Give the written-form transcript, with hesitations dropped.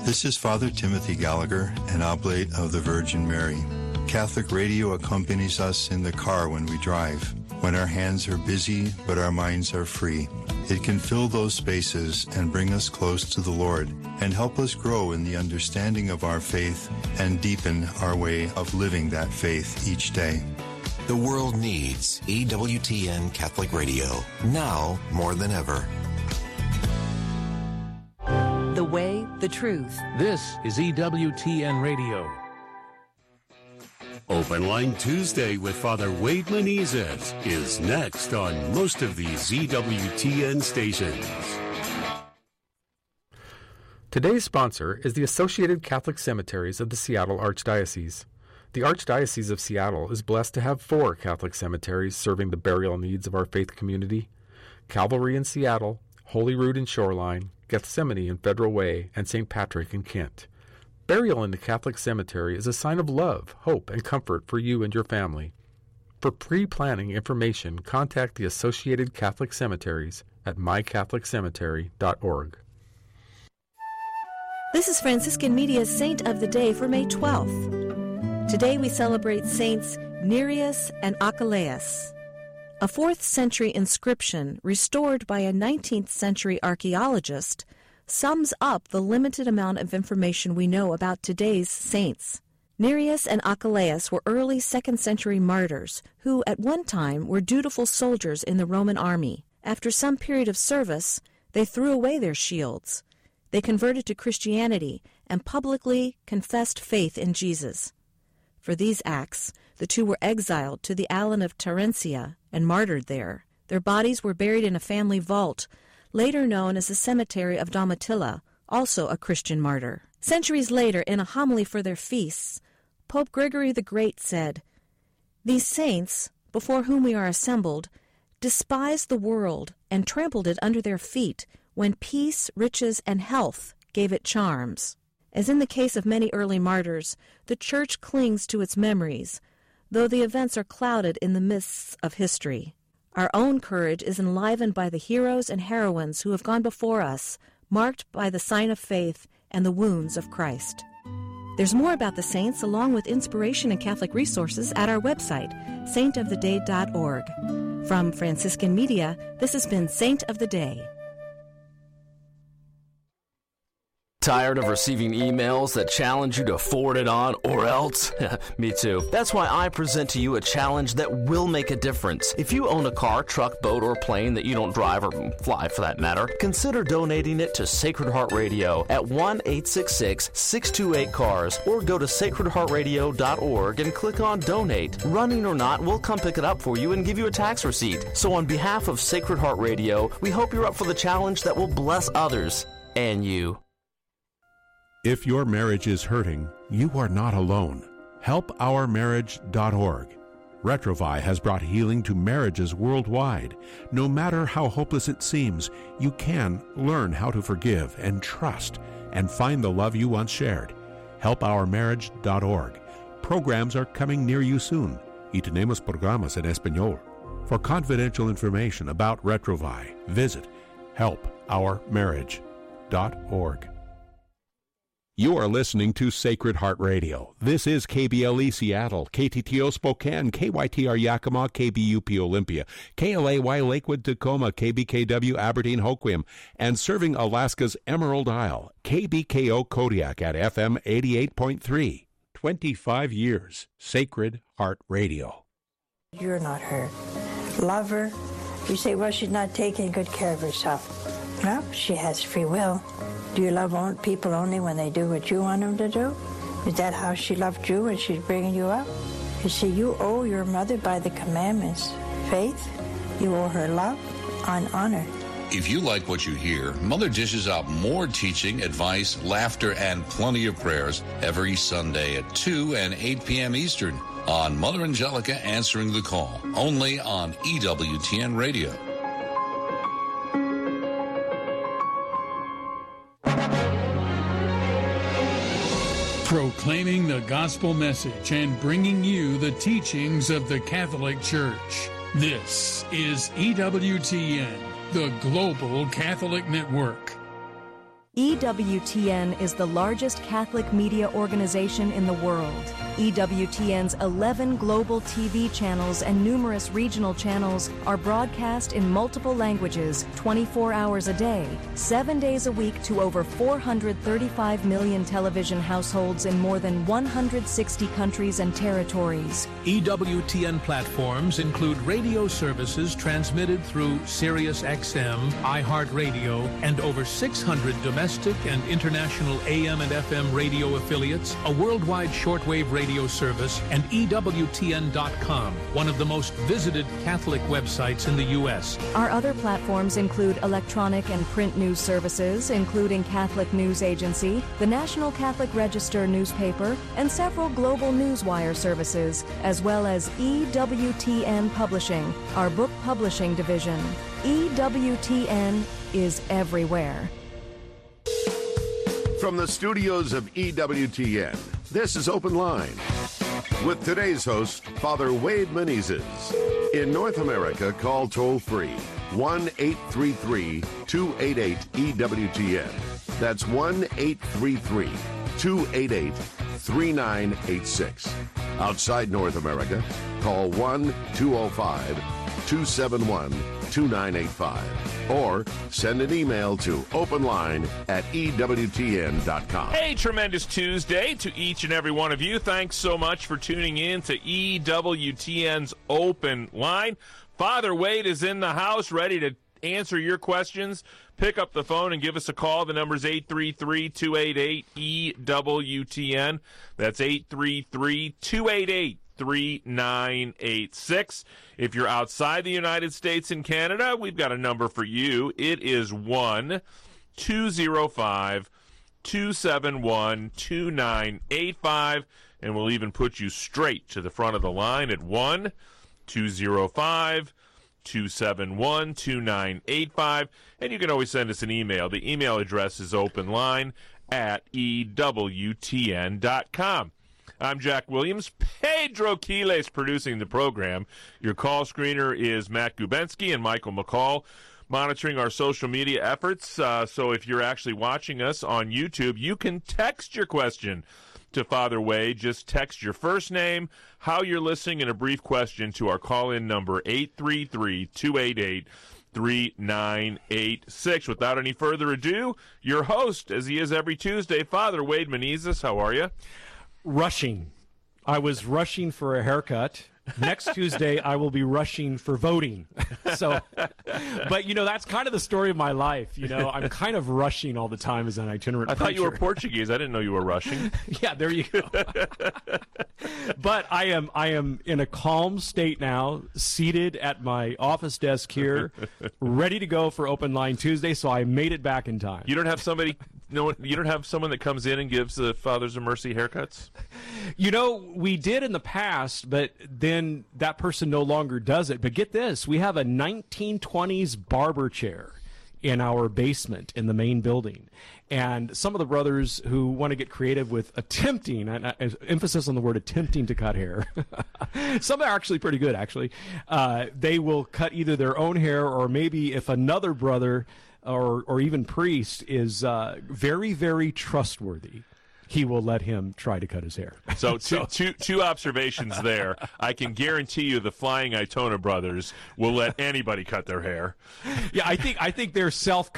This is Father Timothy Gallagher, an oblate of the Virgin Mary. Catholic radio accompanies us in the car when we drive, when our hands are busy but our minds are free. It can fill those spaces and bring us close to the Lord and help us grow in the understanding of our faith and deepen our way of living that faith each day. The world needs EWTN Catholic Radio, now more than ever. The way, the truth. This is EWTN Radio. Open Line Tuesday with Father Wade Menezes is next on most of these EWTN stations. Today's sponsor is the Associated Catholic Cemeteries of the Seattle Archdiocese. The Archdiocese of Seattle is blessed to have 4 Catholic cemeteries serving the burial needs of our faith community: Calvary in Seattle, Holyrood in Shoreline, Gethsemane in Federal Way, and St. Patrick in Kent. Burial in the Catholic cemetery is a sign of love, hope, and comfort for you and your family. For pre-planning information, contact the Associated Catholic Cemeteries at mycatholiccemetery.org. This is Franciscan Media's Saint of the Day for May 12th. Today we celebrate Saints Nereus and Achilleus. A 4th century inscription restored by a 19th century archaeologist sums up the limited amount of information we know about today's saints. Nereus and Achilleus were early 2nd century martyrs who at one time were dutiful soldiers in the Roman army. After some period of service, they threw away their shields. They converted to Christianity and publicly confessed faith in Jesus. For these acts, the 2 were exiled to the island of Terentia and martyred there. Their bodies were buried in a family vault, later known as the Cemetery of Domitilla, also a Christian martyr. Centuries later, in a homily for their feasts, Pope Gregory the Great said, "These saints, before whom we are assembled, despised the world and trampled it under their feet when peace, riches, and health gave it charms." As in the case of many early martyrs, the Church clings to its memories, though the events are clouded in the mists of history. Our own courage is enlivened by the heroes and heroines who have gone before us, marked by the sign of faith and the wounds of Christ. There's more about the saints, along with inspiration and Catholic resources, at our website, saintoftheday.org. From Franciscan Media, this has been Saint of the Day. Tired of receiving emails that challenge you to forward it on or else? Me too. That's why I present to you a challenge that will make a difference. If you own a car, truck, boat, or plane that you don't drive or fly for that matter, consider donating it to Sacred Heart Radio at 1-866-628-CARS or go to sacredheartradio.org and click on Donate. Running or not, we'll come pick it up for you and give you a tax receipt. So on behalf of Sacred Heart Radio, we hope you're up for the challenge that will bless others and you. If your marriage is hurting, you are not alone. HelpOurMarriage.org. Retrouvaille has brought healing to marriages worldwide. No matter how hopeless it seems, you can learn how to forgive and trust and find the love you once shared. HelpOurMarriage.org. Programs are coming near you soon. Y tenemos programas en español. For confidential information about Retrouvaille, visit HelpOurMarriage.org. You are listening to Sacred Heart Radio. This is KBLE Seattle, KTTO Spokane, KYTR Yakima, KBUP Olympia, KLAY Lakewood Tacoma, KBKW Aberdeen Hoquiam, and serving Alaska's Emerald Isle, KBKO Kodiak at FM 88.3. 25 years, Sacred Heart Radio. You're not her. Love her. You say, well, she's not taking good care of herself. Well, she has free will. Do you love people only when they do what you want them to do? Is that how she loved you when she's bringing you up? You see, you owe your mother by the commandments faith, you owe her love and honor. If you like what you hear, Mother dishes out more teaching, advice, laughter, and plenty of prayers every Sunday at 2 and 8 p.m. Eastern on Mother Angelica Answering the Call, only on EWTN Radio. Proclaiming the gospel message and bringing you the teachings of the Catholic Church. This is EWTN, the Global Catholic Network. EWTN is the largest Catholic media organization in the world. EWTN's 11 global TV channels and numerous regional channels are broadcast in multiple languages 24 hours a day, 7 days a week to over 435 million television households in more than 160 countries and territories. EWTN platforms include radio services transmitted through Sirius XM, iHeartRadio, and over 600 domestic and international AM and FM radio affiliates, a worldwide shortwave radio service, and EWTN.com, one of the most visited Catholic websites in the U.S. Our other platforms include electronic and print news services, including Catholic News Agency, the National Catholic Register newspaper, and several global newswire services, as well as EWTN Publishing, our book publishing division. EWTN is everywhere. From the studios of EWTN, this is Open Line with today's host, Father Wade Menezes. In North America, call toll-free 1-833-288-EWTN. That's 1-833-288-3986. Outside North America, call 1-205-271-2985. Or send an email to openline@EWTN.com. Hey, tremendous Tuesday to each and every one of you. Thanks so much for tuning in to EWTN's Open Line. Father Wade is in the house, ready to answer your questions. Pick up the phone and give us a call. The number is 833-288-EWTN. That's 833-288-3986. If you're outside the United States and Canada, we've got a number for you. It is 1-205-271-2985, and we'll even put you straight to the front of the line at 1-205-271-2985, and you can always send us an email. The email address is openline@EWTN.com. I'm Jack Williams. Pedro Quiles producing the program. Your call screener is Matt Gubensky and Michael McCall monitoring our social media efforts. So if you're actually watching us on YouTube, you can text your question to Father Wade. Just text your first name, how you're listening, and a brief question to our call-in number, 833-288-3986. Without any further ado, your host, as he is every Tuesday, Father Wade Menezes. How are you? Rushing. I was rushing for a haircut. Next Tuesday, I will be rushing for voting. So, but, that's kind of the story of my life. I'm kind of rushing all the time as an itinerant I preacher. thought you were Portuguese. I didn't know you were Russian. Yeah, there you go. But I am in a calm state now, seated at my office desk here, ready to go for Open Line Tuesday, so I made it back in time. You don't have somebody... No, you don't have someone that comes in and gives the Fathers of Mercy haircuts? We did in the past, but then that person no longer does it. But get this, we have a 1920s barber chair in our basement in the main building. And some of the brothers who want to get creative with attempting, and emphasis on the word attempting to cut hair, some are actually pretty good, actually. They will cut either their own hair, or maybe if another brother or even priest is very, very trustworthy, he will let him try to cut his hair. So two observations there. I can guarantee you the Flying Itona brothers will let anybody cut their hair. Yeah, I think they're self